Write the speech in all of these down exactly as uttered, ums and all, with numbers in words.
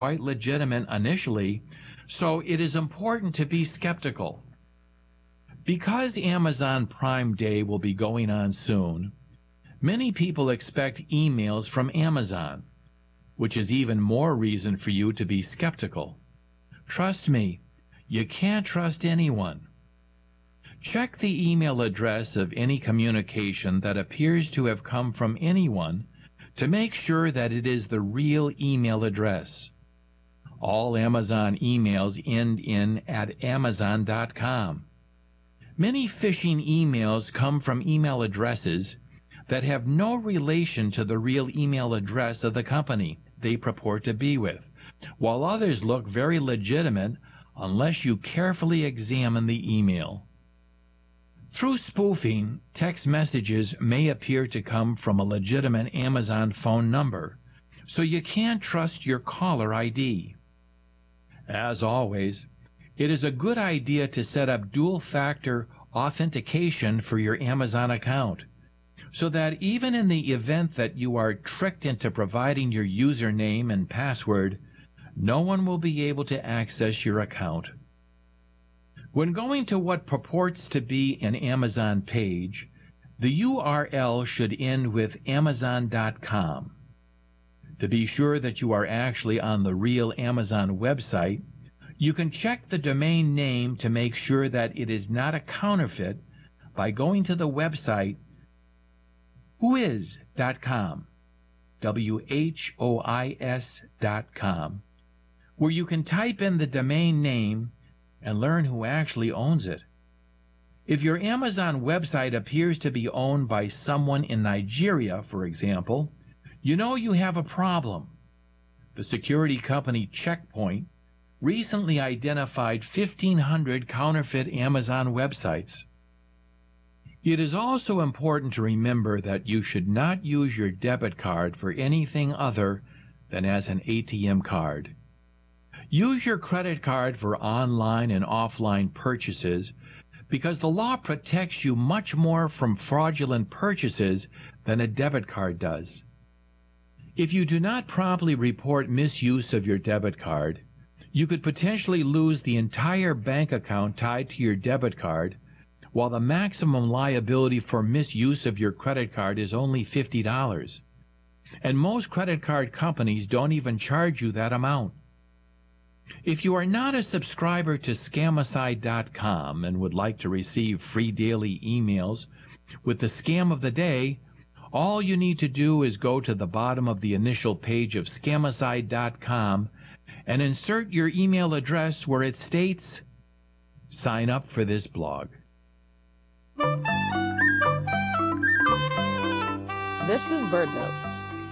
quite legitimate initially, so it is important to be skeptical. Because Amazon Prime Day will be going on soon, many people expect emails from Amazon, which is even more reason for you to be skeptical. Trust me, you can't trust anyone. Check the email address of any communication that appears to have come from anyone to make sure that it is the real email address. All Amazon emails end in at amazon dot com. Many phishing emails come from email addresses that have no relation to the real email address of the company they purport to be with, while others look very legitimate unless you carefully examine the email. Through spoofing, text messages may appear to come from a legitimate Amazon phone number, so you can't trust your caller I D. As always, it is a good idea to set up dual-factor authentication for your Amazon account, so that even in the event that you are tricked into providing your username and password, no one will be able to access your account. When going to what purports to be an Amazon page, the U R L should end with amazon dot com. To be sure that you are actually on the real Amazon website, you can check the domain name to make sure that it is not a counterfeit by going to the website whois dot com, W H O I S dot com, where you can type in the domain name and learn who actually owns it. If your Amazon website appears to be owned by someone in Nigeria, for example, you know you have a problem. The security company Checkpoint recently identified fifteen hundred counterfeit Amazon websites. It is also important to remember that you should not use your debit card for anything other than as an A T M card. Use your credit card for online and offline purchases because the law protects you much more from fraudulent purchases than a debit card does. If you do not promptly report misuse of your debit card, you could potentially lose the entire bank account tied to your debit card, while the maximum liability for misuse of your credit card is only fifty dollars. And most credit card companies don't even charge you that amount. If you are not a subscriber to Scamicide dot com and would like to receive free daily emails with the scam of the day, all you need to do is go to the bottom of the initial page of Scamicide dot com and insert your email address where it states, "Sign up for this blog." This is BirdNote.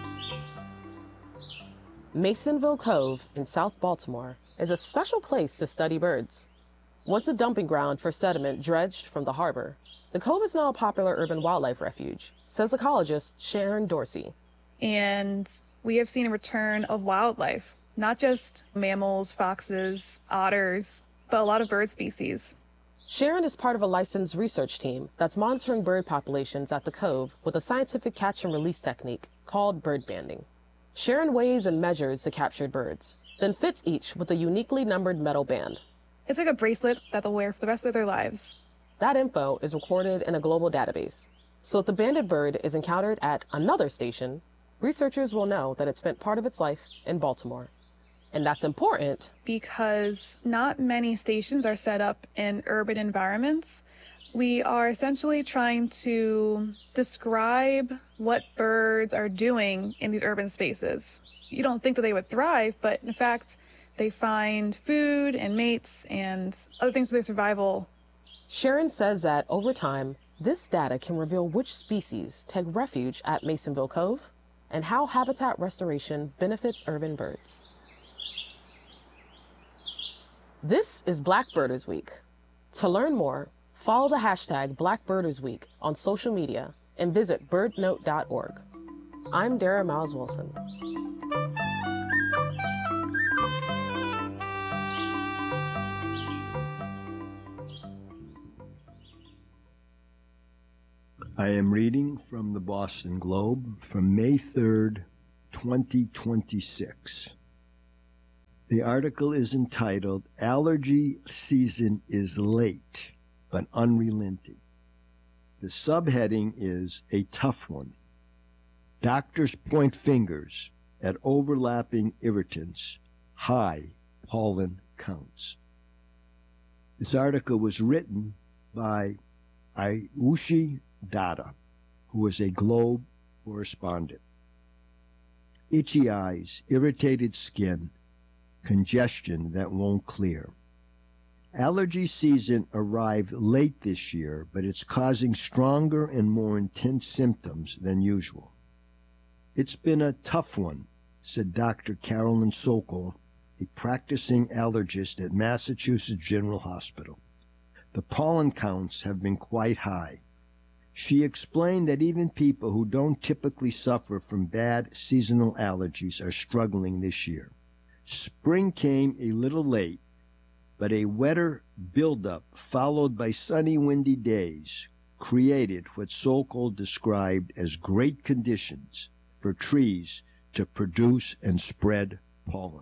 Masonville Cove in South Baltimore is a special place to study birds. Once a dumping ground for sediment dredged from the harbor, the cove is now a popular urban wildlife refuge, says ecologist Sharon Dorsey. And we have seen a return of wildlife, not just mammals, foxes, otters, but a lot of bird species. Sharon is part of a licensed research team that's monitoring bird populations at the cove with a scientific catch and release technique called bird banding. Sharon weighs and measures the captured birds, then fits each with a uniquely numbered metal band. It's like a bracelet that they'll wear for the rest of their lives. That info is recorded in a global database. So if the banded bird is encountered at another station, researchers will know that it spent part of its life in Baltimore. And that's important because not many stations are set up in urban environments. We are essentially trying to describe what birds are doing in these urban spaces. You don't think that they would thrive, but in fact, they find food and mates and other things for their survival. Sharon says that over time, this data can reveal which species take refuge at Masonville Cove and how habitat restoration benefits urban birds. This is Blackbirders Week. To learn more, follow the hashtag Blackbirders Week on social media and visit bird note dot org. I'm Dara Miles Wilson. I am reading from the Boston Globe from May third, twenty twenty-six. The article is entitled, Allergy Season is Late, but Unrelenting. The subheading is a tough one. Doctors point fingers at overlapping irritants, high pollen counts. This article was written by Ayushi Dada, who is a Globe correspondent. Itchy eyes, irritated skin, congestion that won't clear. Allergy season arrived late this year, but it's causing stronger and more intense symptoms than usual. It's been a tough one, said Doctor Carolyn Sokol, a practicing allergist at Massachusetts General Hospital. The pollen counts have been quite high. She explained that even people who don't typically suffer from bad seasonal allergies are struggling this year. Spring came a little late, but a wetter buildup followed by sunny, windy days created what Sokol described as great conditions for trees to produce and spread pollen.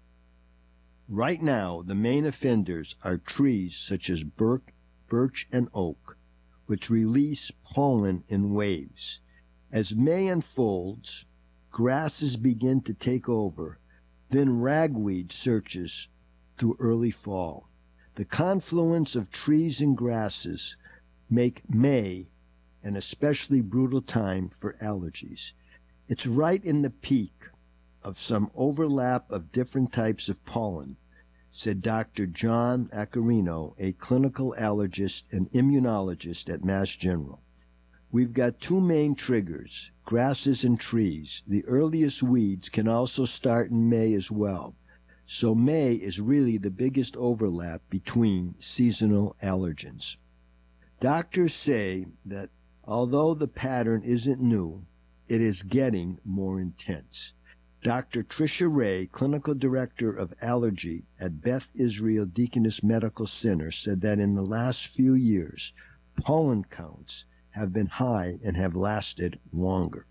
Right now, the main offenders are trees such as birch, birch and oak, which release pollen in waves. As May unfolds, grasses begin to take over, then ragweed surges through early fall. The confluence of trees and grasses make May an especially brutal time for allergies. It's right in the peak of some overlap of different types of pollen, said Doctor John Accarino, a clinical allergist and immunologist at Mass General. We've got two main triggers, grasses and trees. The earliest weeds can also start in May as well. So May is really the biggest overlap between seasonal allergens. Doctors say that although the pattern isn't new, it is getting more intense. Doctor Tricia Ray, Clinical Director of Allergy at Beth Israel Deaconess Medical Center, said that in the last few years, pollen counts have been high and have lasted longer.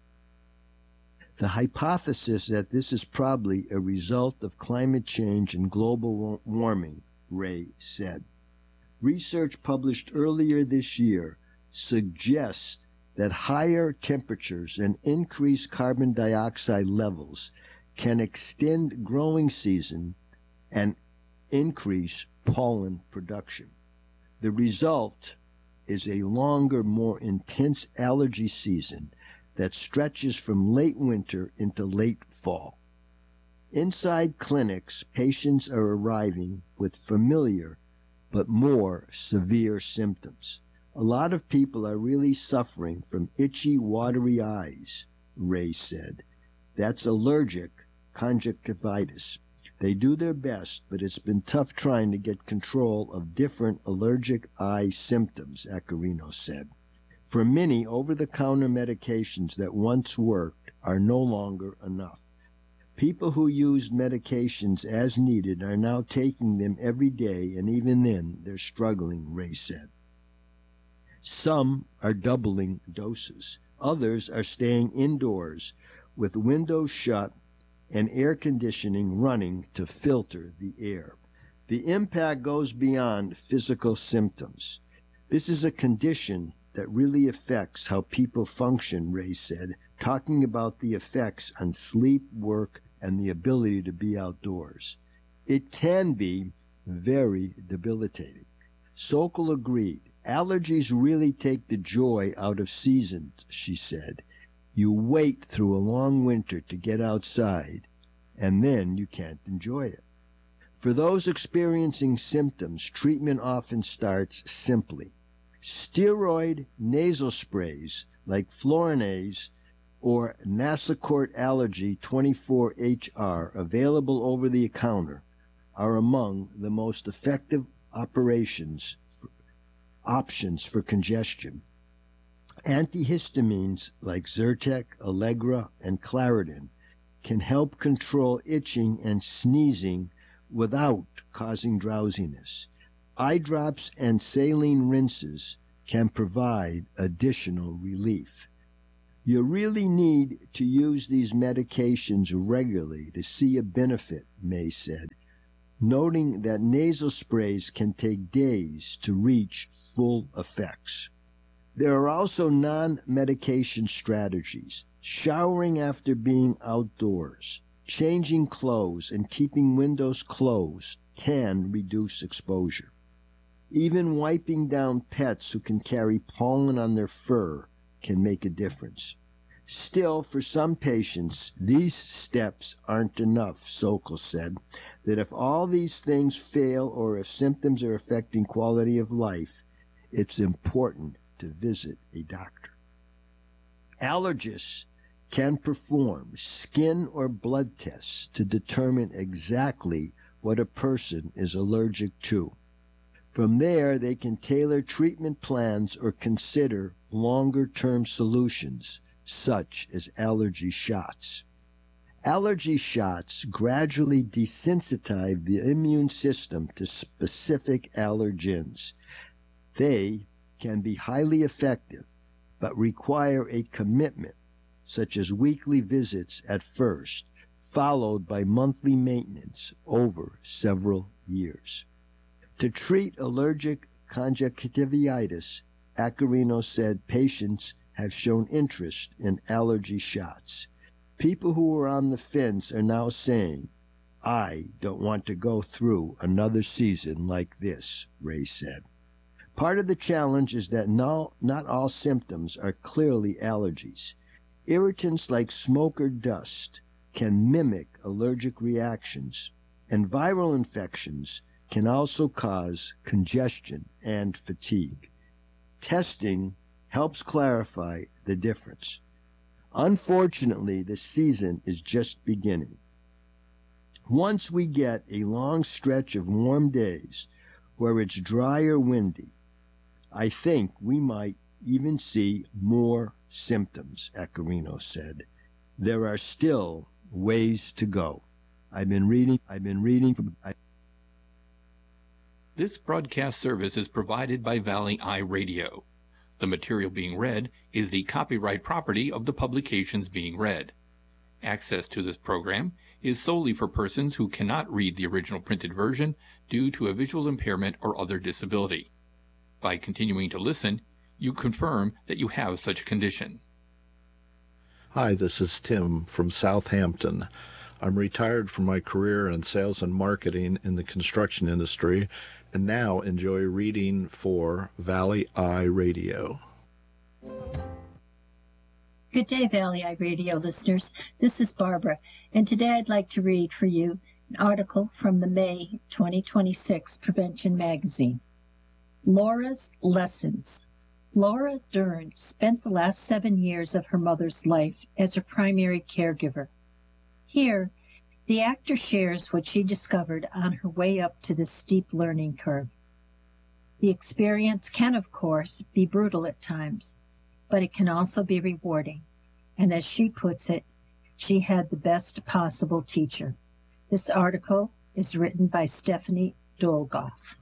The hypothesis that this is probably a result of climate change and global warming, Ray said. Research published earlier this year suggests that higher temperatures and increased carbon dioxide levels can extend growing season and increase pollen production. The result is a longer, more intense allergy season that stretches from late winter into late fall. Inside clinics, patients are arriving with familiar but more severe symptoms. A lot of people are really suffering from itchy, watery eyes, Ray said. That's allergic conjunctivitis. They do their best, but it's been tough trying to get control of different allergic eye symptoms, Accarino said. For many, over-the-counter medications that once worked are no longer enough. People who used medications as needed are now taking them every day, and even then, they're struggling, Ray said. Some are doubling doses. Others are staying indoors with windows shut and air conditioning running to filter the air. The impact goes beyond physical symptoms. This is a condition that really affects how people function, Ray said, talking about the effects on sleep, work, and the ability to be outdoors. It can be very debilitating. Sokol agreed. Allergies really take the joy out of seasons, she said. You wait through a long winter to get outside, and then you can't enjoy it. For those experiencing symptoms, treatment often starts simply. Steroid nasal sprays like Flonase or Nasacort Allergy twenty-four H R, available over the counter, are among the most effective operations for, options for congestion. Antihistamines like Zyrtec, Allegra, and Claritin can help control itching and sneezing without causing drowsiness. Eye drops and saline rinses can provide additional relief. You really need to use these medications regularly to see a benefit, May said. noting that nasal sprays can take days to reach full effects. There are also non-medication strategies. Showering after being outdoors, changing clothes, and keeping windows closed can reduce exposure. Even wiping down pets who can carry pollen on their fur can make a difference. Still, for some patients, these steps aren't enough, Sokol said, that if all these things fail or if symptoms are affecting quality of life, it's important to visit a doctor. Allergists can perform skin or blood tests to determine exactly what a person is allergic to. From there, they can tailor treatment plans or consider longer-term solutions, such as allergy shots. Allergy shots gradually desensitize the immune system to specific allergens. They can be highly effective, but require a commitment, such as weekly visits at first, followed by monthly maintenance over several years. To treat allergic conjunctivitis, Accarino said patients have shown interest in allergy shots. People who were on the fence are now saying, "I don't want to go through another season like this," Ray said. Part of the challenge is that no, not all symptoms are clearly allergies. Irritants like smoke or dust can mimic allergic reactions, and viral infections can also cause congestion and fatigue. Testing helps clarify the difference. Unfortunately, the season is just beginning. Once we get a long stretch of warm days where it's dry or windy, I think we might even see more symptoms, Accarino said. There are still ways to go. I've been reading, I've been reading from... I... This broadcast service is provided by Valley Eye Radio. The material being read is the copyright property of the publications being read. Access to this program is solely for persons who cannot read the original printed version due to a visual impairment or other disability. By continuing to listen, you confirm that you have such a condition. Hi, this is Tim from Southampton. I'm retired from my career in sales and marketing in the construction industry and now enjoy reading for Valley Eye Radio. Good day, Valley Eye Radio listeners. This is Barbara, and today I'd like to read for you an article from the May twenty twenty-six Prevention Magazine. Laura's Lessons. Laura Dern spent the last seven years of her mother's life as her primary caregiver. Here, the actor shares what she discovered on her way up to this steep learning curve. The experience can, of course, be brutal at times, but it can also be rewarding. And as she puts it, she had the best possible teacher. This article is written by Stephanie Dolgoff.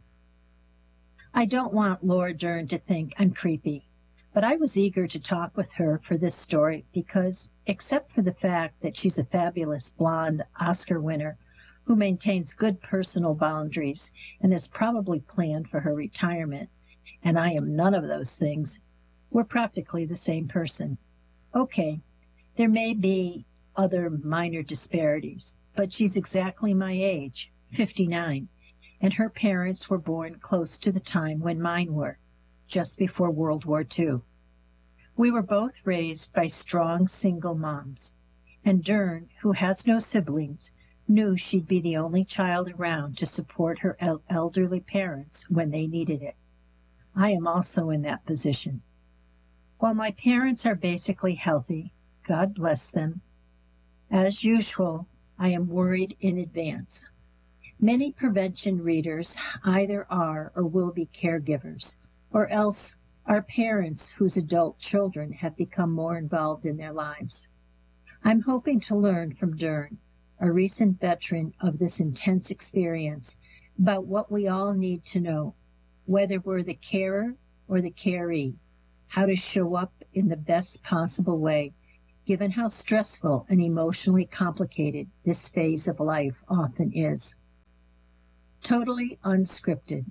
I don't want Laura Dern to think I'm creepy, but I was eager to talk with her for this story because, except for the fact that she's a fabulous blonde Oscar winner who maintains good personal boundaries and has probably planned for her retirement, and I am none of those things, we're practically the same person. Okay, there may be other minor disparities, but she's exactly my age, fifty-nine, and her parents were born close to the time when mine were, just before World War Two. We were both raised by strong single moms, and Dern, who has no siblings, knew she'd be the only child around to support her el- elderly parents when they needed it. I am also in that position. While my parents are basically healthy, God bless them, as usual, I am worried in advance. Many prevention readers either are or will be caregivers, or else are parents whose adult children have become more involved in their lives. I'm hoping to learn from Dern, a recent veteran of this intense experience, about what we all need to know, whether we're the carer or the caree, how to show up in the best possible way, given how stressful and emotionally complicated this phase of life often is. Totally unscripted.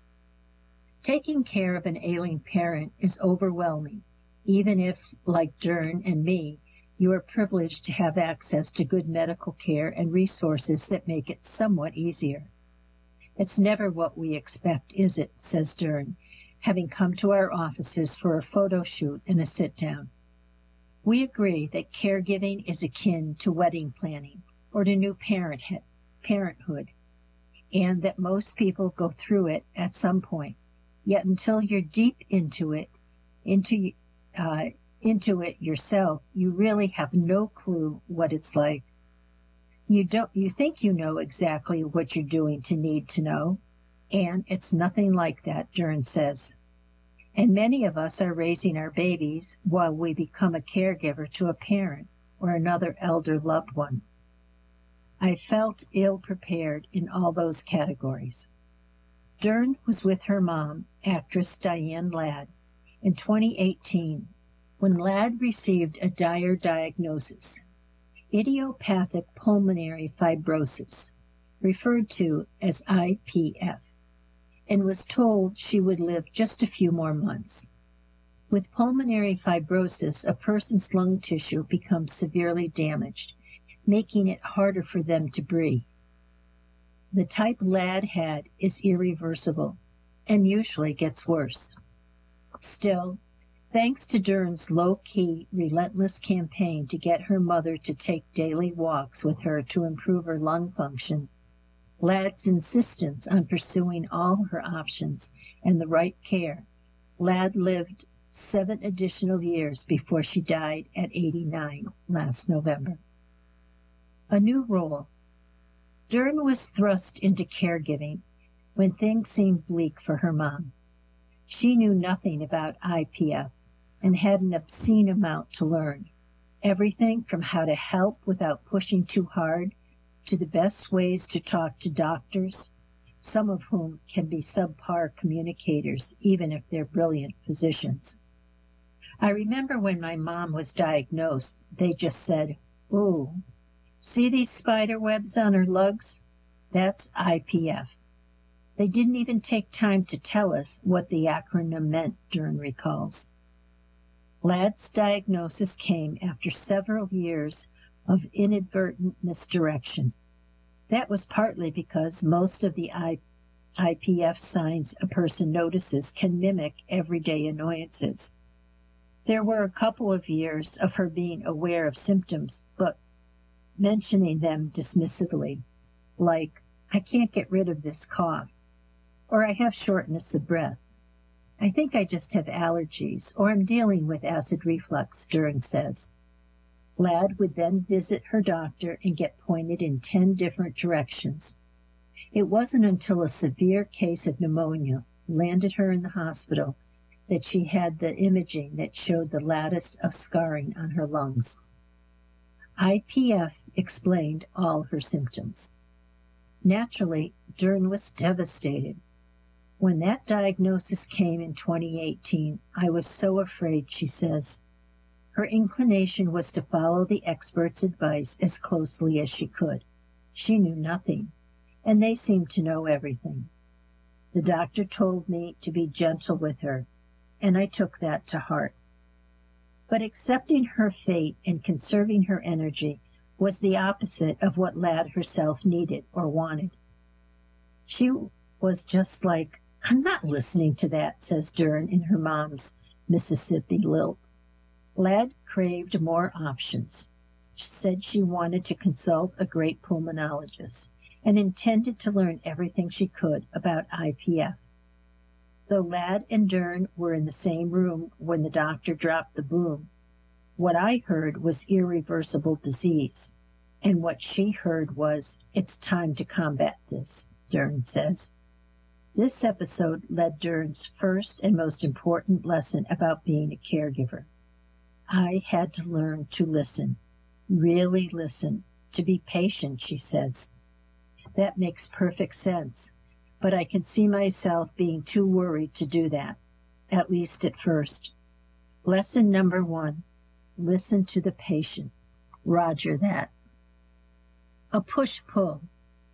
Taking care of an ailing parent is overwhelming, even if, like Dern and me, you are privileged to have access to good medical care and resources that make it somewhat easier. It's never what we expect, is it, says Dern, having come to our offices for a photo shoot and a sit-down. We agree that caregiving is akin to wedding planning or to new parent parenthood, and that most people go through it at some point. Yet until you're deep into it, into uh, into it yourself, you really have no clue what it's like. You don't. You think you know exactly what you're doing to need to know, and it's nothing like that, Dern says. And many of us are raising our babies while we become a caregiver to a parent or another elder loved one. I felt ill-prepared in all those categories. Dern was with her mom, actress Diane Ladd, in twenty eighteen, when Ladd received a dire diagnosis, idiopathic pulmonary fibrosis, referred to as I P F, and was told she would live just a few more months. With pulmonary fibrosis, a person's lung tissue becomes severely damaged, making it harder for them to breathe. The type Ladd had is irreversible and usually gets worse. Still, thanks to Dern's low-key, relentless campaign to get her mother to take daily walks with her to improve her lung function, Ladd's insistence on pursuing all her options and the right care, Ladd lived seven additional years before she died at eighty-nine last November. A new role. Dern was thrust into caregiving when things seemed bleak for her mom. She knew nothing about I P F and had an obscene amount to learn, everything from how to help without pushing too hard to the best ways to talk to doctors, some of whom can be subpar communicators even if they're brilliant physicians. I remember when my mom was diagnosed, they just said, "Ooh, see these spider webs on her lugs? That's I P F." They didn't even take time to tell us what the acronym meant, Dern recalls. Ladd's diagnosis came after several years of inadvertent misdirection. That was partly because most of the I P F signs a person notices can mimic everyday annoyances. There were a couple of years of her being aware of symptoms, but mentioning them dismissively, like, "I can't get rid of this cough," or "I have shortness of breath. I think I just have allergies," or "I'm dealing with acid reflux," Dern says. Ladd would then visit her doctor and get pointed in ten different directions. It wasn't until a severe case of pneumonia landed her in the hospital that she had the imaging that showed the lattice of scarring on her lungs. I P F explained all her symptoms. Naturally, Dern was devastated. When that diagnosis came in twenty eighteen, I was so afraid, she says. Her inclination was to follow the experts' advice as closely as she could. She knew nothing, and they seemed to know everything. The doctor told me to be gentle with her, and I took that to heart. But accepting her fate and conserving her energy was the opposite of what Ladd herself needed or wanted. She was just like, "I'm not listening to that," says Dern in her mom's Mississippi lilt. Ladd craved more options. She said she wanted to consult a great pulmonologist and intended to learn everything she could about I P F. Though Ladd and Dern were in the same room when the doctor dropped the boom, what I heard was irreversible disease, and what she heard was, "It's time to combat this," Dern says. This episode led Dern's first and most important lesson about being a caregiver. I had to learn to listen, really listen, to be patient, she says. That makes perfect sense, but I can see myself being too worried to do that, at least at first. Lesson number one, listen to the patient. Roger that. A push-pull.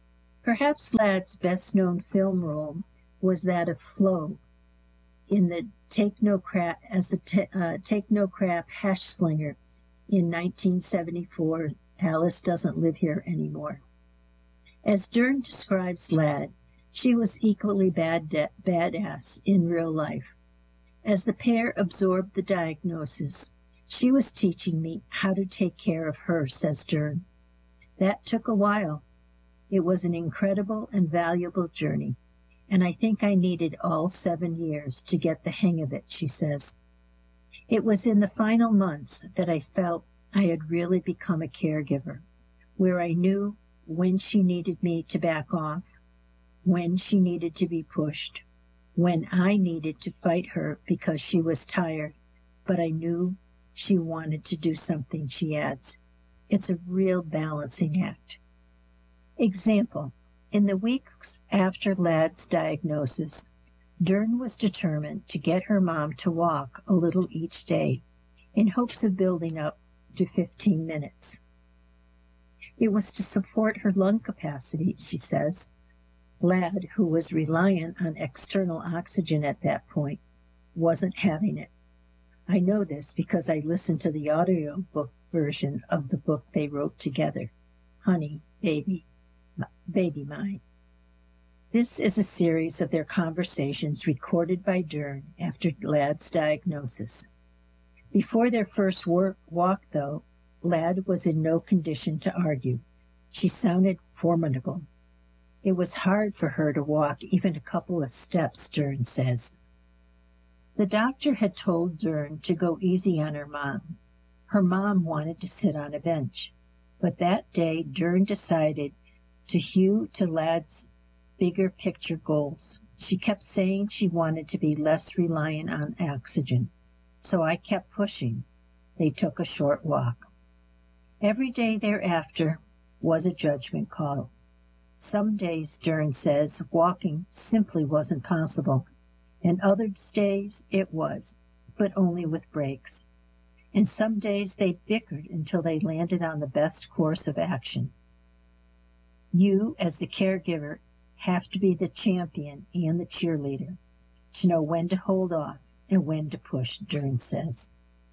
Perhaps Ladd's best-known film role was that of Flo in the Take No Crap as the t- uh, Take No Crap hash slinger in nineteen seventy-four. Alice Doesn't Live Here Anymore. As Dern describes Ladd, she was equally bad de- badass in real life. As the pair absorbed the diagnosis, she was teaching me how to take care of her, says Dern. That took a while. It was an incredible and valuable journey, and I think I needed all seven years to get the hang of it, she says. It was in the final months that I felt I had really become a caregiver, where I knew when she needed me to back off, when she needed to be pushed, when I needed to fight her because she was tired, but I knew she wanted to do something, she adds. It's a real balancing act. Example, in the weeks after Ladd's diagnosis, Dern was determined to get her mom to walk a little each day in hopes of building up to fifteen minutes. It was to support her lung capacity, she says. Ladd, who was reliant on external oxygen at that point, wasn't having it. I know this because I listened to the audiobook version of the book they wrote together, Honey, Baby, Baby Mine. This is a series of their conversations recorded by Dern after Ladd's diagnosis. Before their first work, walk, though, Ladd was in no condition to argue. She sounded formidable. It was hard for her to walk even a couple of steps, Dern says. The doctor had told Dern to go easy on her mom. Her mom wanted to sit on a bench. But that day, Dern decided to hew to Ladd's bigger picture goals. She kept saying she wanted to be less reliant on oxygen. So I kept pushing. They took a short walk. Every day thereafter was a judgment call. Some days, Dern says, walking simply wasn't possible, and other days it was, but only with breaks. And some days they bickered until they landed on the best course of action. You, as the caregiver, have to be the champion and the cheerleader, to know when to hold off and when to push, Dern says.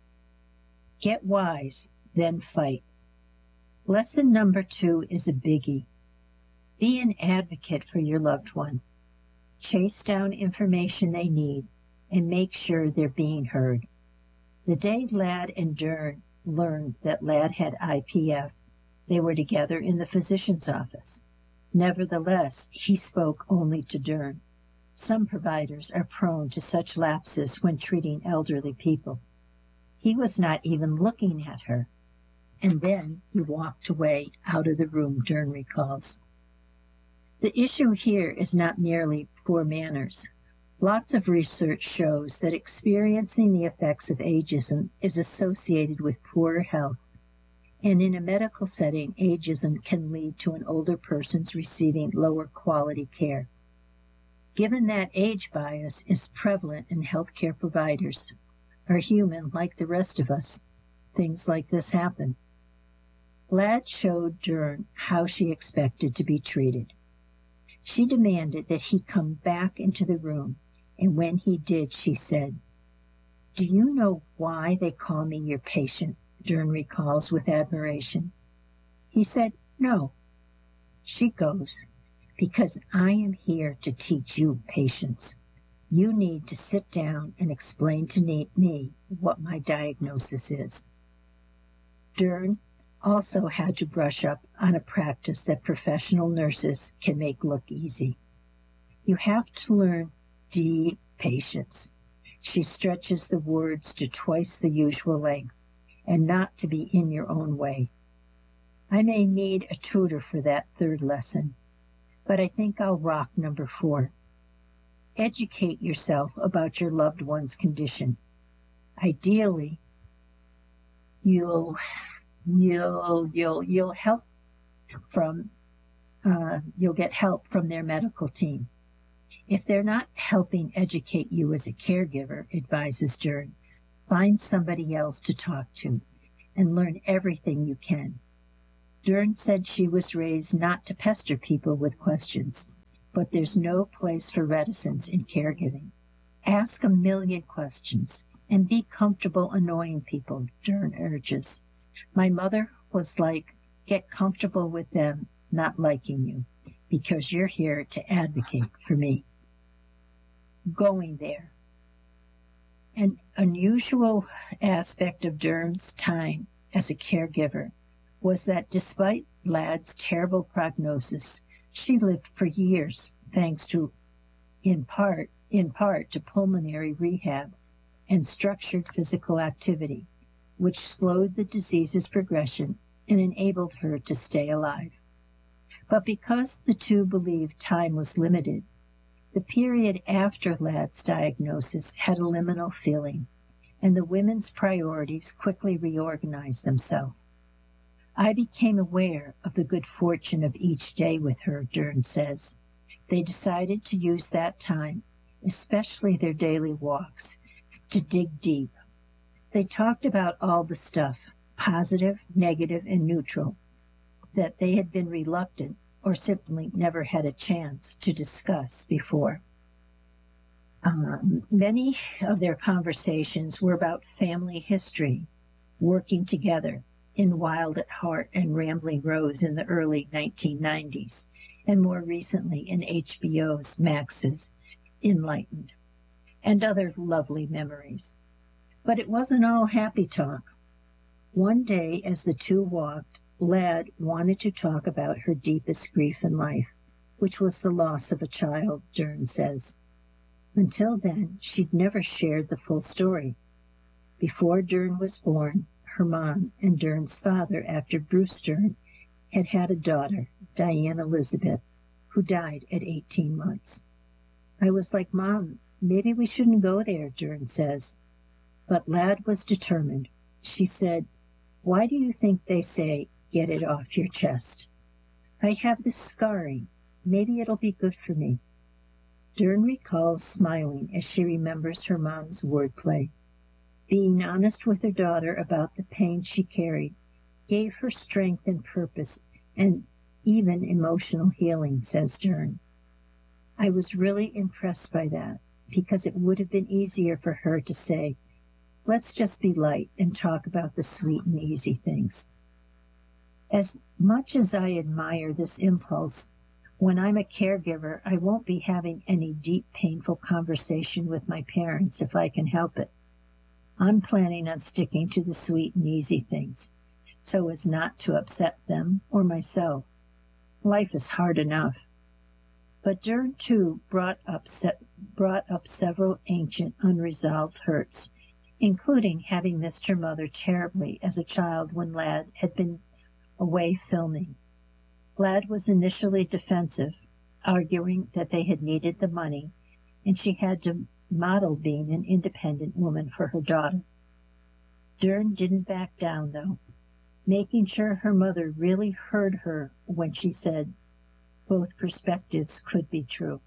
Get wise, then fight. Lesson number two is a biggie. Be an advocate for your loved one. Chase down information they need and make sure they're being heard. The day Ladd and Dern learned that Ladd had I P F, they were together in the physician's office. Nevertheless, he spoke only to Dern. Some providers are prone to such lapses when treating elderly people. He was not even looking at her. And then he walked away out of the room, Dern recalls. The issue here is not merely poor manners. Lots of research shows that experiencing the effects of ageism is associated with poorer health, and in a medical setting, ageism can lead to an older person's receiving lower quality care. Given that age bias is prevalent in healthcare providers, are human like the rest of us, things like this happen. Ladd showed Dern how she expected to be treated. She demanded that he come back into the room, and when he did, she said, "Do you know why they call me your patient?" Dern recalls with admiration. He said, "No." She goes, "Because I am here to teach you patience. You need to sit down and explain to me what my diagnosis is." Dern also had to brush up on a practice that professional nurses can make look easy. You have to learn deep patience. She stretches the words to twice the usual length, and not to be in your own way. I may need a tutor for that third lesson, but I think I'll rock number four. Educate yourself about your loved one's condition. Ideally, you'll you'll you'll you'll help from uh, you'll get help from their medical team. If they're not helping educate you as a caregiver, advises Dern, find somebody else to talk to and learn everything you can. Dern said she was raised not to pester people with questions, but there's no place for reticence in caregiving. Ask a million questions and be comfortable annoying people, Dern urges. My mother was like, get comfortable with them not liking you, because you're here to advocate for me. Going there. An unusual aspect of Dern's time as a caregiver was that despite Lad's terrible prognosis, she lived for years, thanks to, in part, in part to pulmonary rehab and structured physical activity, which slowed the disease's progression and enabled her to stay alive. But because the two believed time was limited, the period after Lad's diagnosis had a liminal feeling, and the women's priorities quickly reorganized themselves. I became aware of the good fortune of each day with her, Dern says. They decided to use that time, especially their daily walks, to dig deep. They talked about all the stuff, positive, negative, and neutral, that they had been reluctant or simply never had a chance to discuss before. Um, many of their conversations were about family history, working together in Wild at Heart and Rambling Rose in the early nineteen nineties, and more recently in H B O's Max's Enlightened, and other lovely memories. But it wasn't all happy talk. One day, as the two walked, Lad wanted to talk about her deepest grief in life, which was the loss of a child, Dern says. Until then, she'd never shared the full story. Before Dern was born, her mom and Dern's father, actor Bruce Dern, had had a daughter, Diane Elizabeth, who died at eighteen months. I was like, Mom, maybe we shouldn't go there, Dern says. But Lad was determined. She said, why do you think they say, get it off your chest? I have this scarring. Maybe it'll be good for me. Dern recalls smiling as she remembers her mom's wordplay. Being honest with her daughter about the pain she carried gave her strength and purpose and even emotional healing, says Dern. I was really impressed by that because it would have been easier for her to say, let's just be light and talk about the sweet and easy things. As much as I admire this impulse, when I'm a caregiver, I won't be having any deep, painful conversation with my parents if I can help it. I'm planning on sticking to the sweet and easy things, so as not to upset them or myself. Life is hard enough. But Dern, too, brought up, se- brought up several ancient unresolved hurts, including having missed her mother terribly as a child when Lad had been away filming. Lad was initially defensive, arguing that they had needed the money, and she had to model being an independent woman for her daughter. Dern didn't back down, though, making sure her mother really heard her when she said both perspectives could be true.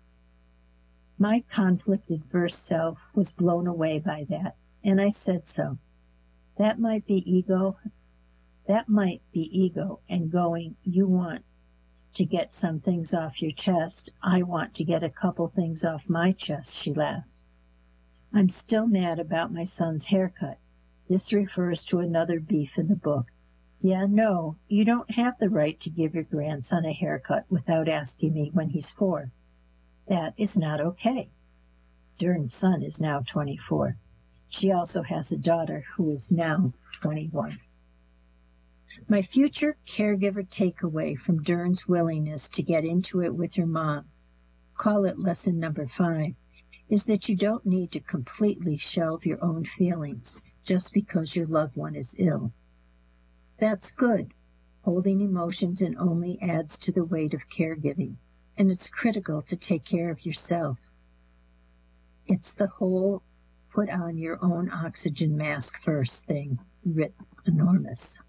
My conflicted verse self was blown away by that, and I said so. That might be ego. That might be ego and going, you want to get some things off your chest. I want to get a couple things off my chest, she laughs. I'm still mad about my son's haircut. This refers to another beef in the book. Yeah, no, you don't have the right to give your grandson a haircut without asking me when he's four. That is not okay. Dern's son is now twenty-four. She also has a daughter who is now twenty-one. My future caregiver takeaway from Dern's willingness to get into it with her mom, call it lesson number five, is that you don't need to completely shelve your own feelings just because your loved one is ill. That's good. Holding emotions in only adds to the weight of caregiving, and it's critical to take care of yourself. It's the whole put on your own oxygen mask first thing, writ enormous.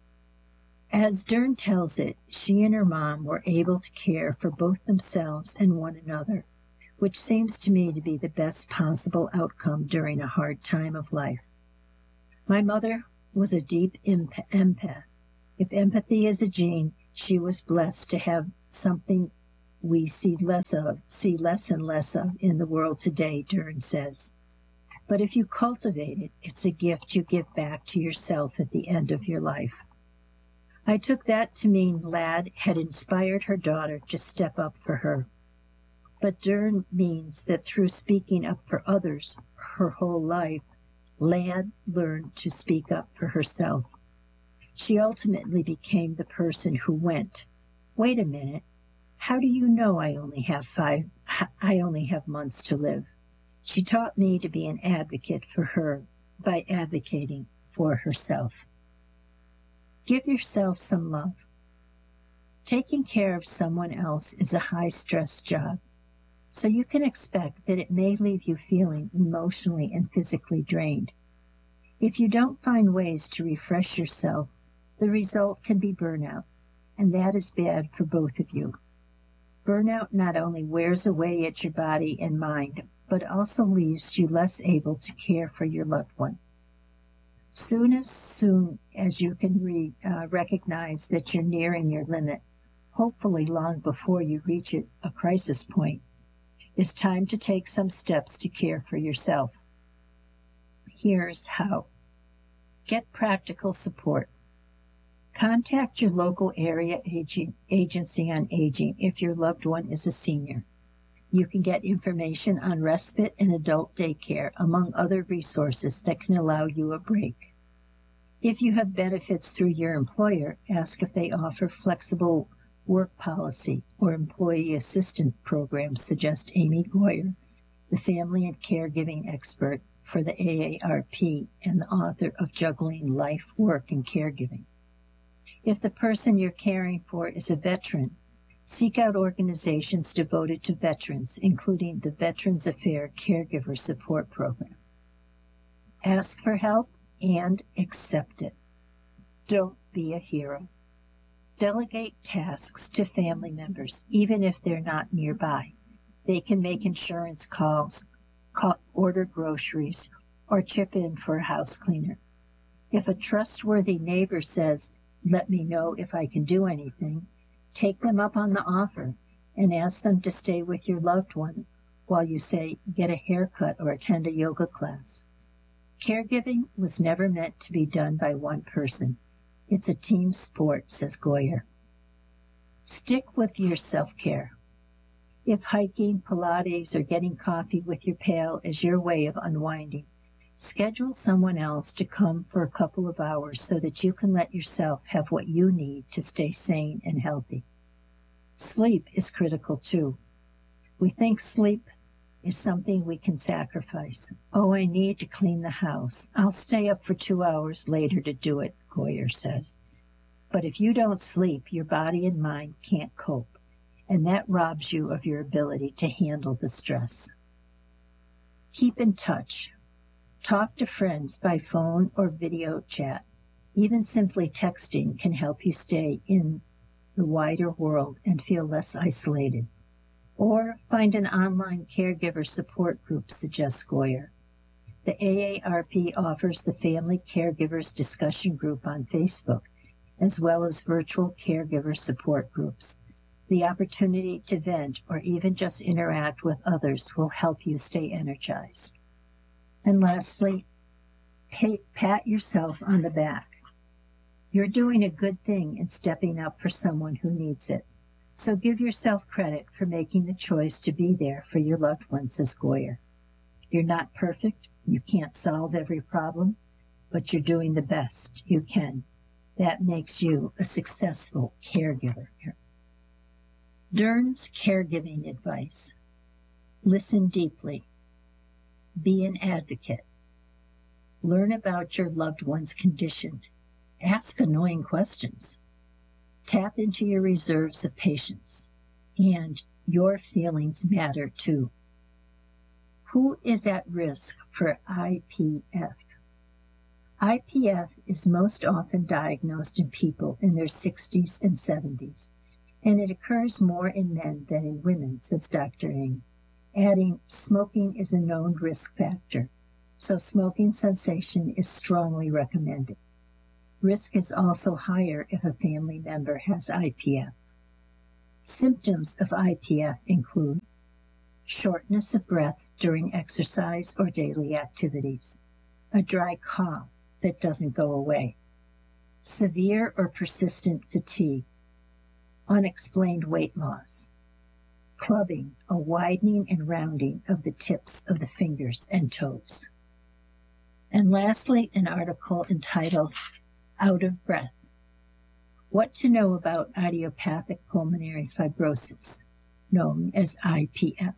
As Dern tells it, she and her mom were able to care for both themselves and one another, which seems to me to be the best possible outcome during a hard time of life. My mother was a deep empath, If empathy is a gene, she was blessed to have something we see less of, see less and less of in the world today, Dern says. But if you cultivate it, it's a gift you give back to yourself at the end of your life. I took that to mean Ladd had inspired her daughter to step up for her. But Dern means that through speaking up for others her whole life, Ladd learned to speak up for herself. She ultimately became the person who went, wait a minute, how do you know I only have five, I only have months to live? She taught me to be an advocate for her by advocating for herself. Give yourself some love. Taking care of someone else is a high-stress job, so you can expect that it may leave you feeling emotionally and physically drained. If you don't find ways to refresh yourself, the result can be burnout, and that is bad for both of you. Burnout not only wears away at your body and mind, but also leaves you less able to care for your loved one. Soon as soon as you can re, uh, recognize that you're nearing your limit, hopefully long before you reach a, a crisis point, it's time to take some steps to care for yourself. Here's how. Get practical support. Contact your local area aging, agency on aging if your loved one is a senior. You can get information on respite and adult daycare, among other resources that can allow you a break. If you have benefits through your employer, ask if they offer flexible work policy or employee assistance programs, suggests Amy Goyer, the family and caregiving expert for the A A R P and the author of Juggling Life, Work, and Caregiving. If the person you're caring for is a veteran, seek out organizations devoted to veterans, including the Veterans Affairs Caregiver Support Program. Ask for help and accept it. Don't be a hero. Delegate tasks to family members, even if they're not nearby. They can make insurance calls, call, order groceries, or chip in for a house cleaner. If a trustworthy neighbor says, "Let me know if I can do anything," take them up on the offer and ask them to stay with your loved one while you say, get a haircut or attend a yoga class. Caregiving was never meant to be done by one person. It's a team sport, says Goyer. Stick with your self-care. If hiking, Pilates, or getting coffee with your pal is your way of unwinding, schedule someone else to come for a couple of hours so that you can let yourself have what you need to stay sane and healthy. Sleep is critical too. We think sleep is something we can sacrifice. Oh, I need to clean the house. I'll stay up for two hours later to do it, Goyer says. But if you don't sleep, your body and mind can't cope, and that robs you of your ability to handle the stress. Keep in touch. Talk to friends by phone or video chat. Even simply texting can help you stay in the wider world and feel less isolated. Or find an online caregiver support group, suggests Goyer. The A A R P offers the Family Caregivers Discussion Group on Facebook, as well as virtual caregiver support groups. The opportunity to vent or even just interact with others will help you stay energized. And lastly, pay, pat yourself on the back. You're doing a good thing in stepping up for someone who needs it. So give yourself credit for making the choice to be there for your loved ones, says Goyer. You're not perfect. You can't solve every problem, but you're doing the best you can. That makes you a successful caregiver. Dern's caregiving advice. Listen deeply. Be an advocate. Learn about your loved one's condition. Ask annoying questions. Tap into your reserves of patience. And your feelings matter too. Who is at risk for I P F? I P F is most often diagnosed in people in their sixties and seventies, and it occurs more in men than in women, says Doctor Ng, adding, smoking is a known risk factor, so smoking cessation is strongly recommended. Risk is also higher if a family member has I P F. Symptoms of I P F include shortness of breath during exercise or daily activities, a dry cough that doesn't go away, severe or persistent fatigue, unexplained weight loss, clubbing, a widening and rounding of the tips of the fingers and toes. And lastly, an article entitled Out of Breath: What to Know About Idiopathic Pulmonary Fibrosis, known as I P F.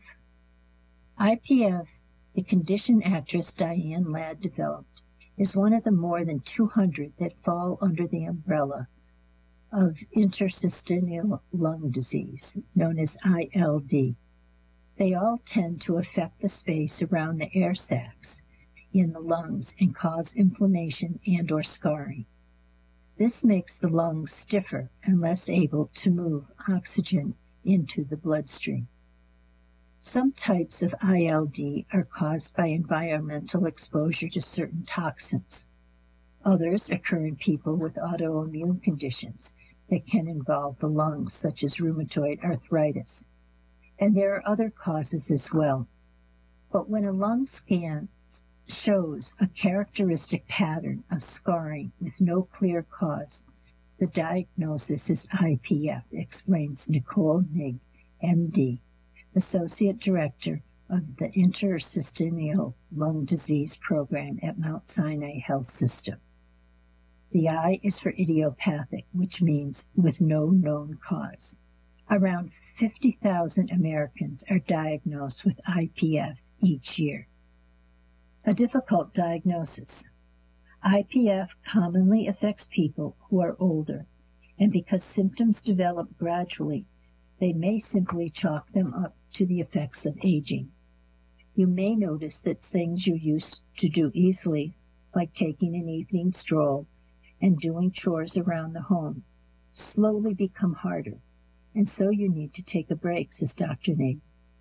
I P F, the condition actress Diane Ladd developed, is one of the more than two hundred that fall under the umbrella of interstitial lung disease, known as I L D. They all tend to affect the space around the air sacs in the lungs and cause inflammation and or scarring. This makes the lungs stiffer and less able to move oxygen into the bloodstream. Some types of I L D are caused by environmental exposure to certain toxins. Others occur in people with autoimmune conditions that can involve the lungs, such as rheumatoid arthritis. And there are other causes as well. But when a lung scan shows a characteristic pattern of scarring with no clear cause, the diagnosis is I P F, explains Nicole Nigg, M D, Associate Director of the Interstitial Lung Disease Program at Mount Sinai Health System. The I is for idiopathic, which means with no known cause. Around fifty thousand Americans are diagnosed with I P F each year. A difficult diagnosis. I P F commonly affects people who are older, and because symptoms develop gradually, they may simply chalk them up to the effects of aging. You may notice that things you used to do easily, like taking an evening stroll and doing chores around the home, slowly become harder, and so you need to take a break, says Doctor Nigg.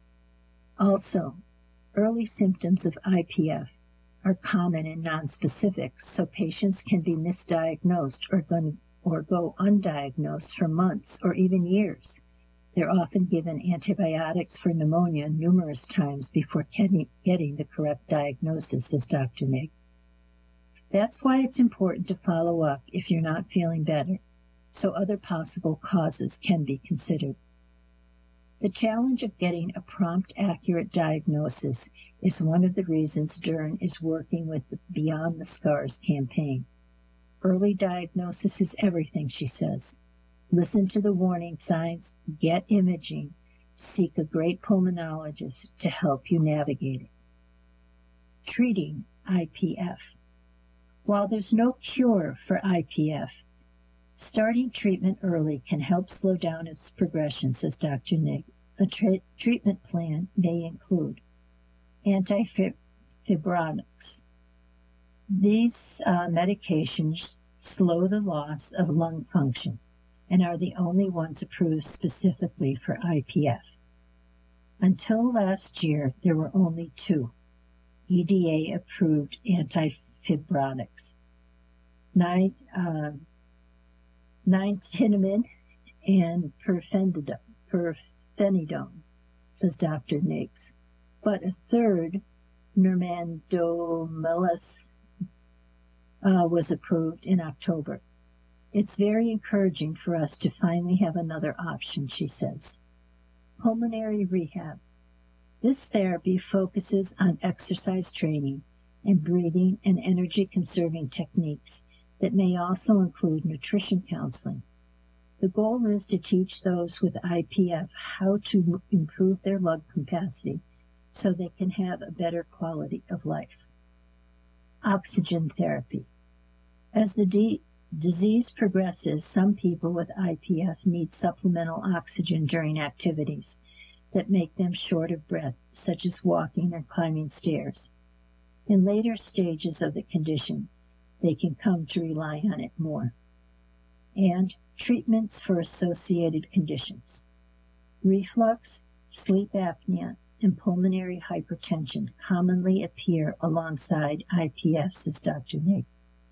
Also, early symptoms of I P F are common and nonspecific, so patients can be misdiagnosed or go, or go undiagnosed for months or even years. They're often given antibiotics for pneumonia numerous times before getting, getting the correct diagnosis, says Doctor Nigg. That's why it's important to follow up if you're not feeling better, so other possible causes can be considered. The challenge of getting a prompt, accurate diagnosis is one of the reasons Dern is working with the Beyond the Scars campaign. Early diagnosis is everything, she says. Listen to the warning signs, get imaging, seek a great pulmonologist to help you navigate it. Treating I P F. While there's no cure for I P F, starting treatment early can help slow down its progression, says Doctor Nigg. A tra- treatment plan may include antifibrotics. These uh, medications slow the loss of lung function and are the only ones approved specifically for I P F. Until last year, there were only two E D A-approved antifibrotics, Nine, uh, nintedanib and perfenidone, perfenidone, says Doctor Niggs. But a third, nerandomilast, uh, was approved in October. It's very encouraging for us to finally have another option, she says. Pulmonary rehab. This therapy focuses on exercise training and breathing and energy-conserving techniques that may also include nutrition counseling. The goal is to teach those with I P F how to improve their lung capacity so they can have a better quality of life. Oxygen therapy. As the de- disease progresses, some people with I P F need supplemental oxygen during activities that make them short of breath, such as walking or climbing stairs. In later stages of the condition, they can come to rely on it more. And treatments for associated conditions. Reflux, sleep apnea, and pulmonary hypertension commonly appear alongside I P F, says Doctor Nigg.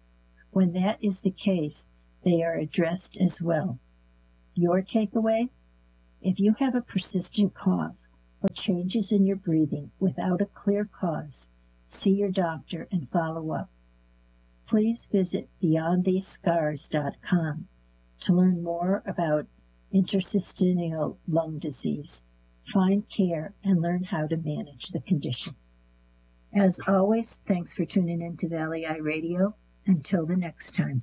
When that is the case, they are addressed as well. Your takeaway? If you have a persistent cough or changes in your breathing without a clear cause, see your doctor and follow up. Please visit beyond these scars dot com to learn more about interstitial lung disease, find care, and learn how to manage the condition. As always, thanks for tuning in to Valley Eye Radio. Until the next time.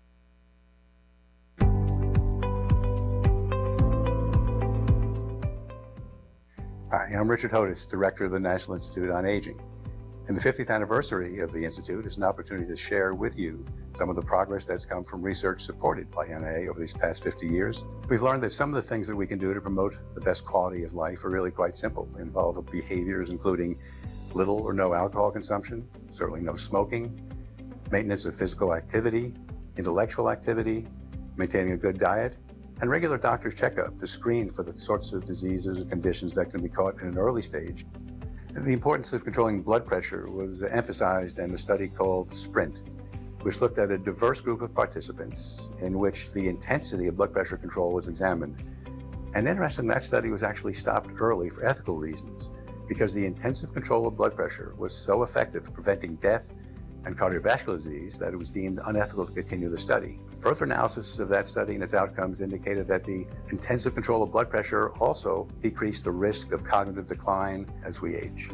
Hi, I'm Richard Hodis, Director of the National Institute on Aging. And the fiftieth anniversary of the Institute is an opportunity to share with you some of the progress that's come from research supported by N I A over these past fifty years. We've learned that some of the things that we can do to promote the best quality of life are really quite simple. They involve behaviors including little or no alcohol consumption, certainly no smoking, maintenance of physical activity, intellectual activity, maintaining a good diet, and regular doctor's checkup to screen for the sorts of diseases or conditions that can be caught in an early stage. The importance of controlling blood pressure was emphasized in a study called SPRINT, which looked at a diverse group of participants in which the intensity of blood pressure control was examined. And interestingly, that study was actually stopped early for ethical reasons, because the intensive control of blood pressure was so effective at preventing death and cardiovascular disease that it was deemed unethical to continue the study. Further analysis of that study and its outcomes indicated that the intensive control of blood pressure also decreased the risk of cognitive decline as we age.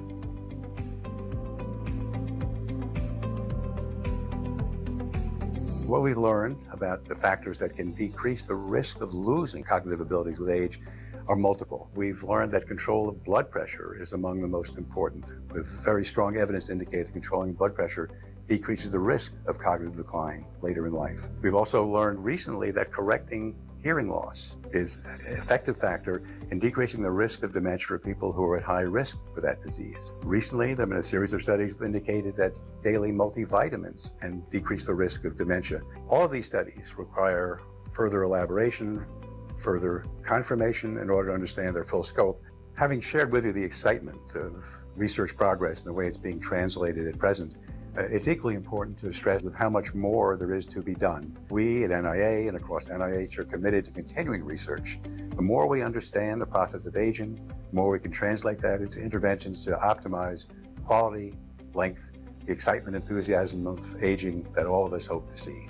What we've learned about the factors that can decrease the risk of losing cognitive abilities with age are multiple. We've learned that control of blood pressure is among the most important, with very strong evidence to indicate that controlling blood pressure decreases the risk of cognitive decline later in life. We've also learned recently that correcting hearing loss is an effective factor in decreasing the risk of dementia for people who are at high risk for that disease. Recently, there have been a series of studies that indicated that daily multivitamins can decrease the risk of dementia. All of these studies require further elaboration, further confirmation in order to understand their full scope. Having shared with you the excitement of research progress and the way it's being translated at present, uh, it's equally important to stress of how much more there is to be done. We at N I A and across N I H are committed to continuing research. The more we understand the process of aging, the more we can translate that into interventions to optimize quality, length, the excitement, enthusiasm of aging that all of us hope to see.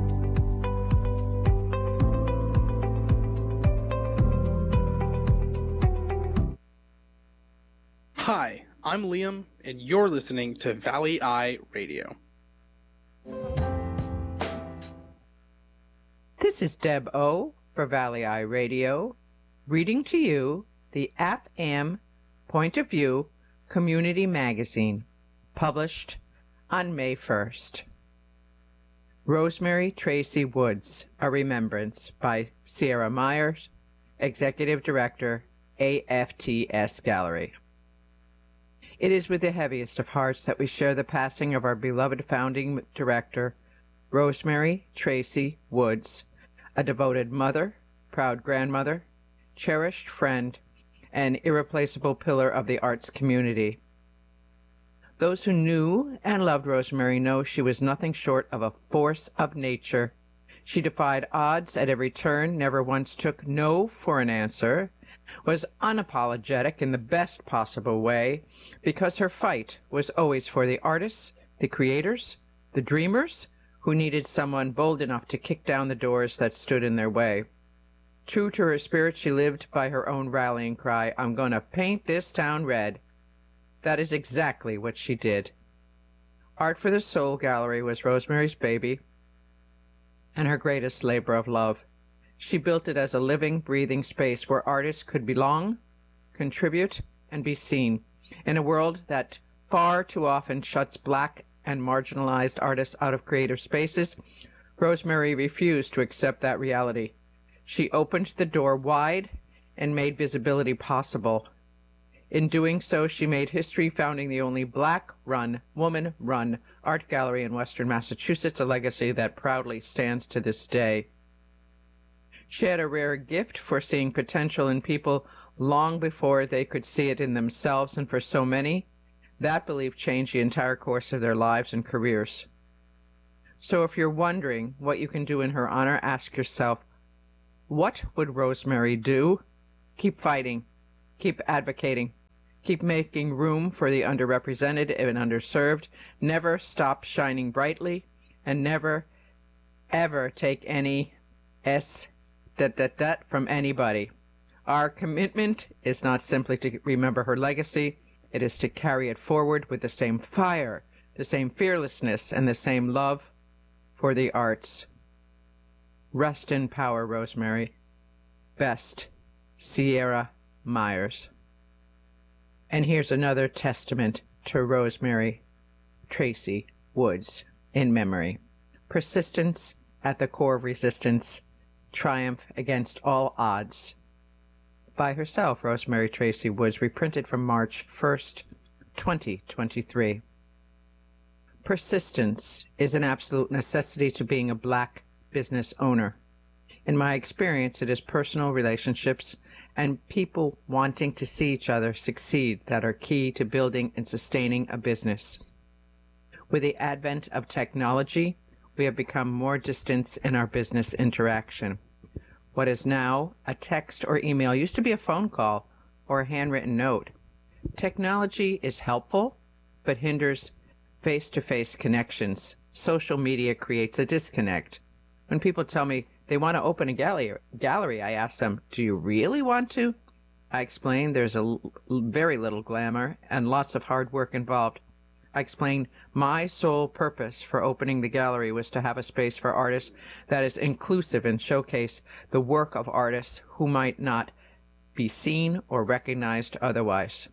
Hi, I'm Liam, and you're listening to Valley Eye Radio. This is Deb O. for Valley Eye Radio, reading to you the A F A M Point of View Community Magazine, published on May first. Rosemary Tracy Woods, A Remembrance by Sierra Myers, Executive Director, A F T S Gallery. It is with the heaviest of hearts that we share the passing of our beloved founding director, Rosemary Tracy Woods, a devoted mother, proud grandmother, cherished friend, and irreplaceable pillar of the arts community. Those who knew and loved Rosemary know she was nothing short of a force of nature. She defied odds at every turn, never once took no for an answer, was unapologetic in the best possible way, because her fight was always for the artists, the creators, the dreamers, who needed someone bold enough to kick down the doors that stood in their way. True to her spirit, she lived by her own rallying cry, "I'm going to paint this town red." That is exactly what she did. Art for the Soul Gallery was Rosemary's baby and her greatest labor of love. She built it as a living, breathing space where artists could belong, contribute, and be seen. In a world that far too often shuts black and marginalized artists out of creative spaces, Rosemary refused to accept that reality. She opened the door wide and made visibility possible. In doing so, she made history, founding the only black-run, woman-run art gallery in Western Massachusetts, a legacy that proudly stands to this day. She had a rare gift for seeing potential in people long before they could see it in themselves, and for so many, that belief changed the entire course of their lives and careers. So if you're wondering what you can do in her honor, ask yourself, what would Rosemary do? Keep fighting. Keep advocating. Keep making room for the underrepresented and underserved. Never stop shining brightly, and never, ever take any S dat dat dat from anybody. Our commitment is not simply to remember her legacy. It is to carry it forward with the same fire, the same fearlessness, and the same love for the arts. Rest in power, Rosemary. Best, Sierra Myers. And here's another testament to Rosemary Tracy Woods in memory. Persistence at the core of resistance, triumph against all odds. By herself, Rosemary Tracy Woods, reprinted from March first, twenty twenty-three. Persistence is an absolute necessity to being a Black business owner. In my experience, it is personal relationships and people wanting to see each other succeed that are key to building and sustaining a business. With the advent of technology, we have become more distant in our business interaction. What is now a text or email used to be a phone call or a handwritten note. Technology is helpful, but hinders face-to-face connections. Social media creates a disconnect. When people tell me they want to open a gallery, gallery, I ask them, do you really want to? I explain there's a l- very little glamour and lots of hard work involved. I explain my sole purpose for opening the gallery was to have a space for artists that is inclusive and showcase the work of artists who might not be seen or recognized otherwise.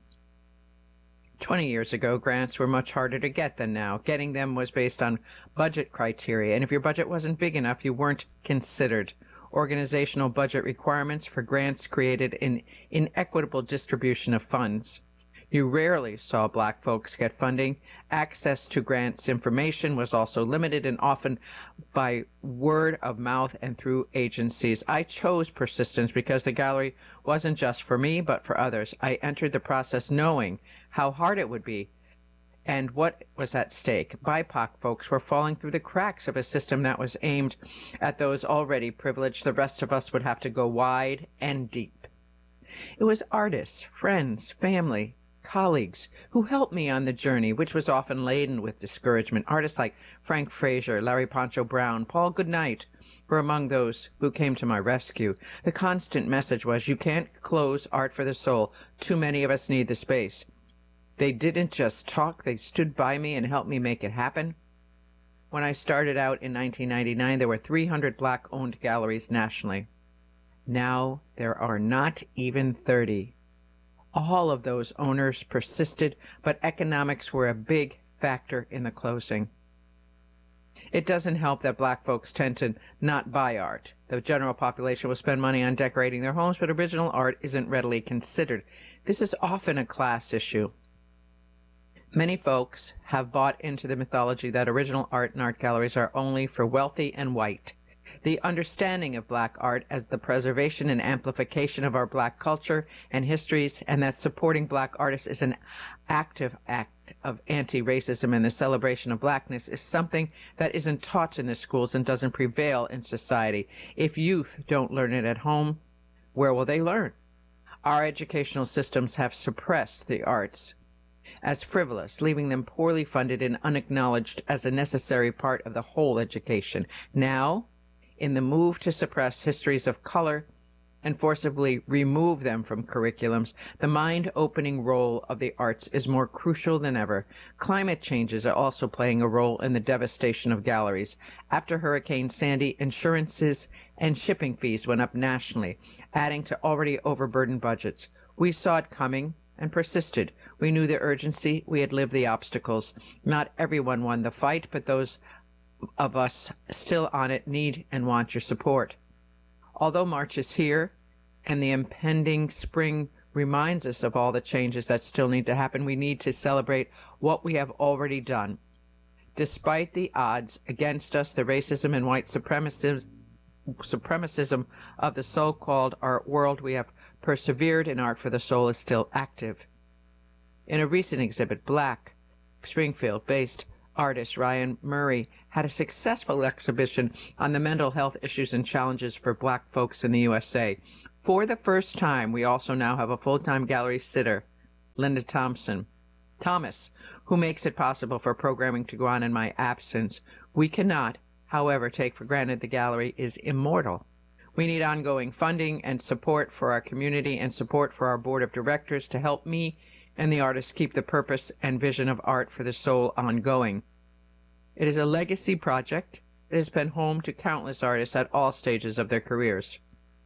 Twenty years ago, grants were much harder to get than now. Getting them was based on budget criteria, and if your budget wasn't big enough, you weren't considered. Organizational budget requirements for grants created an inequitable distribution of funds. You rarely saw Black folks get funding. Access to grants information was also limited and often by word of mouth and through agencies. I chose persistence because the gallery wasn't just for me, but for others. I entered the process knowing how hard it would be and what was at stake. B I P O C folks were falling through the cracks of a system that was aimed at those already privileged. The rest of us would have to go wide and deep. It was artists, friends, family, colleagues who helped me on the journey, which was often laden with discouragement. Artists like Frank Frazier, Larry Poncho Brown, Paul Goodnight were among those who came to my rescue. The constant message was, you can't close art for the soul. Too many of us need the space. They didn't just talk, they stood by me and helped me make it happen. When I started out in nineteen ninety-nine, there were three hundred Black-owned galleries nationally. Now there are not even thirty. All of those owners persisted, but economics were a big factor in the closing. It doesn't help that Black folks tend to not buy art. The general population will spend money on decorating their homes, but original art isn't readily considered. This is often a class issue. Many folks have bought into the mythology that original art and art galleries are only for wealthy and white. The understanding of Black art as the preservation and amplification of our Black culture and histories, and that supporting Black artists is an active act of anti-racism and the celebration of Blackness, is something that isn't taught in the schools and doesn't prevail in society. If youth don't learn it at home, where will they learn? Our educational systems have suppressed the arts as frivolous, leaving them poorly funded and unacknowledged as a necessary part of the whole education. Now, in the move to suppress histories of color and forcibly remove them from curriculums, the mind-opening role of the arts is more crucial than ever. Climate changes are also playing a role in the devastation of galleries. After Hurricane Sandy, insurances and shipping fees went up nationally, adding to already overburdened budgets. We saw it coming and persisted. We knew the urgency. We had lived the obstacles. Not everyone won the fight, but those of us still on it need and want your support. Although March is here and the impending spring reminds us of all the changes that still need to happen, we need to celebrate what we have already done. Despite the odds against us, the racism and white supremacism, supremacism of the so-called art world, we have persevered, and Art for the Soul is still active. In a recent exhibit, Black, Springfield-based artist Ryan Murray had a successful exhibition on the mental health issues and challenges for Black folks in the U S A. For the first time, we also now have a full-time gallery sitter, Linda Thompson. Thomas, who makes it possible for programming to go on in my absence. We cannot, however, take for granted the gallery is immortal. We need ongoing funding and support for our community and support for our board of directors to help me and the artists keep the purpose and vision of Art for the Soul ongoing. It is a legacy project that has been home to countless artists at all stages of their careers.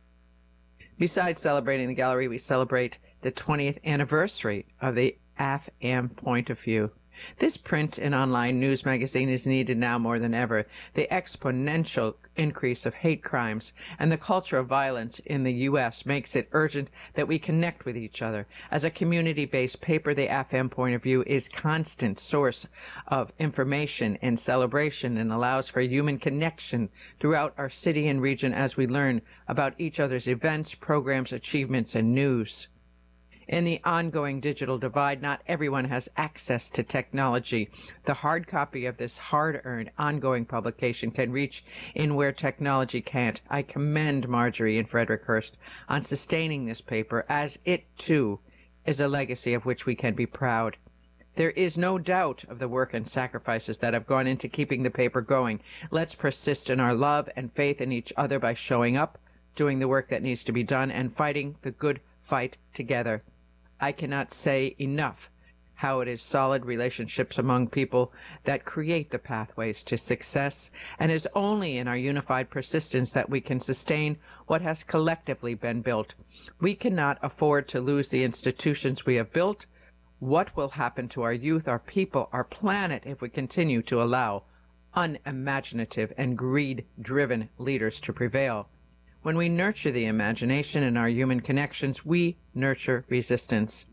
Besides celebrating the gallery, we celebrate the twentieth anniversary of the A F M Point of View. This print and online news magazine is needed now more than ever. The exponential increase of hate crimes and the culture of violence in the U S makes it urgent that we connect with each other. As a community-based paper, the A F M Point of View is a constant source of information and celebration and allows for human connection throughout our city and region as we learn about each other's events, programs, achievements, and news. In the ongoing digital divide, not everyone has access to technology. The hard copy of this hard-earned, ongoing publication can reach in where technology can't. I commend Marjorie and Frederick Hurst on sustaining this paper, as it, too, is a legacy of which we can be proud. There is no doubt of the work and sacrifices that have gone into keeping the paper going. Let's persist in our love and faith in each other by showing up, doing the work that needs to be done, and fighting the good fight together. I cannot say enough how it is solid relationships among people that create the pathways to success, and is only in our unified persistence that we can sustain what has collectively been built. We cannot afford to lose the institutions we have built. What will happen to our youth, our people, our planet if we continue to allow unimaginative and greed-driven leaders to prevail? When we nurture the imagination in our human connections, we nurture resistance.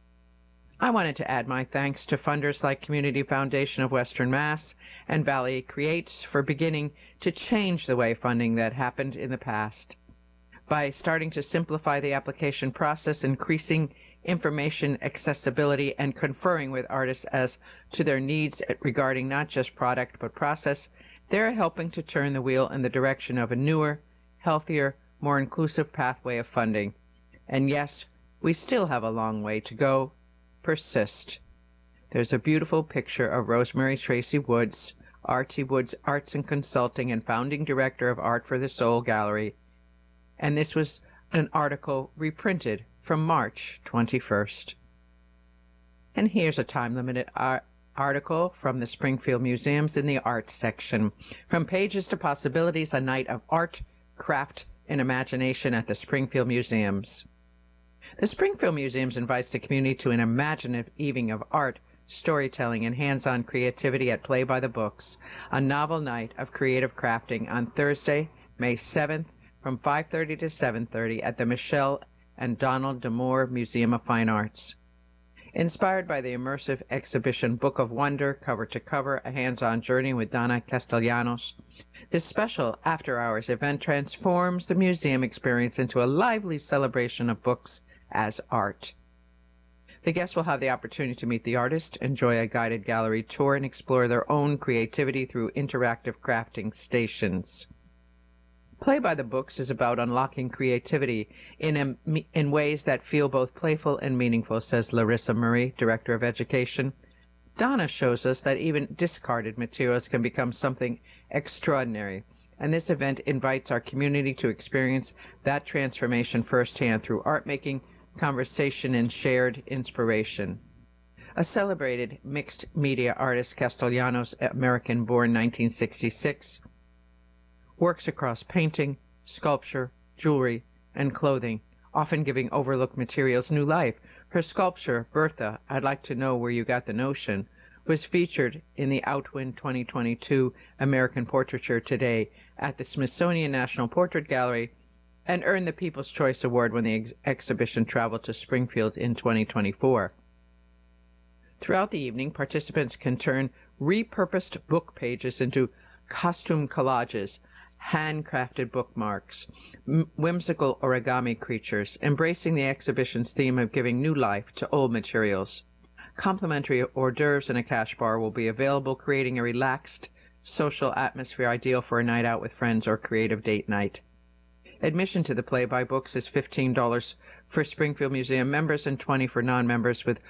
I wanted to add my thanks to funders like Community Foundation of Western Mass and Valley Creates for beginning to change the way funding that happened in the past. By starting to simplify the application process, increasing information accessibility, and conferring with artists as to their needs regarding not just product but process, they're helping to turn the wheel in the direction of a newer, healthier, more inclusive pathway of funding. And yes, we still have a long way to go. Persist. There's a beautiful picture of Rosemary Tracy Woods, R T Woods Arts and Consulting and founding director of Art for the Soul Gallery. And this was an article reprinted from March twenty-first. And here's a time-limited art article from the Springfield Museums in the Arts section. From Pages to Possibilities, a night of art, craft, and imagination at the Springfield Museums. The Springfield Museums invites the community to an imaginative evening of art, storytelling, and hands-on creativity at Play by the Books, a novel night of creative crafting on Thursday, May seventh, from five thirty to seven thirty at the Michelle and Donald DeMoore Museum of Fine Arts. Inspired by the immersive exhibition Book of Wonder, Cover to Cover, a hands-on journey with Donna Castellanos, this special after-hours event transforms the museum experience into a lively celebration of books as art. The guests will have the opportunity to meet the artist, enjoy a guided gallery tour, and explore their own creativity through interactive crafting stations. Play by the Books is about unlocking creativity in, a, in ways that feel both playful and meaningful, says Larissa Murray, Director of Education. Donna shows us that even discarded materials can become something extraordinary, and this event invites our community to experience that transformation firsthand through art making, conversation, and shared inspiration. A celebrated mixed media artist, Castellanos, American-born nineteen sixty-six, works across painting, sculpture, jewelry, and clothing, often giving overlooked materials new life. Her sculpture, Bertha, I'd Like to Know Where You Got the Notion, was featured in the Outwin twenty twenty-two American Portraiture Today at the Smithsonian National Portrait Gallery and earned the People's Choice Award when the ex- exhibition traveled to Springfield in twenty twenty-four. Throughout the evening, participants can turn repurposed book pages into costume collages, handcrafted bookmarks, m- whimsical origami creatures, embracing the exhibition's theme of giving new life to old materials. Complimentary hors d'oeuvres and a cash bar will be available, creating a relaxed, social atmosphere ideal for a night out with friends or creative date night. Admission to the Play by Books is fifteen dollars for Springfield Museum members and twenty dollars for non-members, with